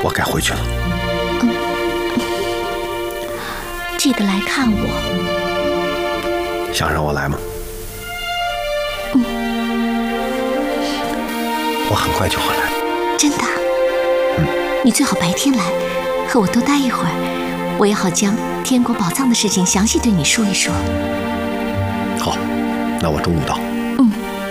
我该回去了。 记得来看我。 想让我来吗？我很快就会来。 真的？你最好白天来，和我多待一会儿，我也好将天国宝藏的事情详细对你说一说。 好，那我中午到。